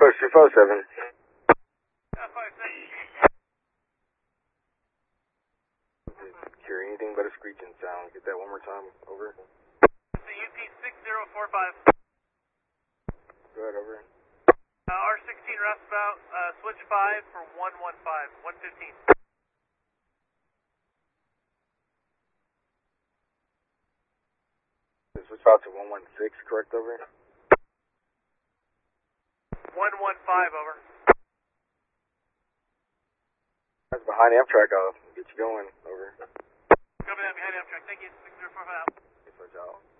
Push 257. Yeah, 5-6. Hear anything but a screeching sound. Get that one more time. Over. It's the UP 6045. Go ahead, over. R16 roustabout, switch 5 for 115, 115. Switch out to 116, correct, over? 115, over. That's behind Amtrak, I'll get you going, over. Copy that, behind Amtrak. Thank you, 6045 out. Switch out.